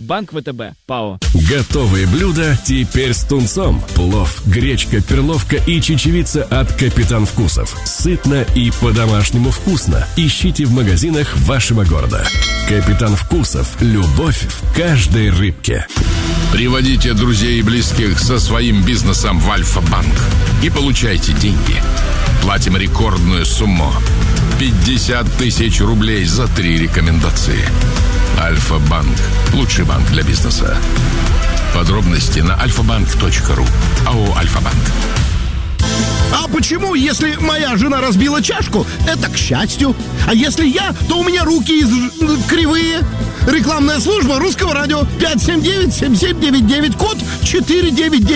Банк ВТБ, ПАО. Готовые блюда теперь с тунцом. Плов, гречка, перловка и чечевица от Капитан Вкусов. Сытно и по-домашнему вкусно. Ищите в магазинах вашего города. Капитан Вкусов. Любовь в каждой рыбке. Приводите друзей и близких со своим бизнесом в Альфа-банк и получайте деньги. Платим рекордную сумму. 50 тысяч рублей за 3 рекомендации. Альфа-банк. Лучший банк для бизнеса. Подробности на alfabank.ru. АО «Альфа-банк». А почему, если моя жена разбила чашку, это к счастью? А если я, то у меня руки кривые. Рекламная служба Русского радио 579-7799, код 499.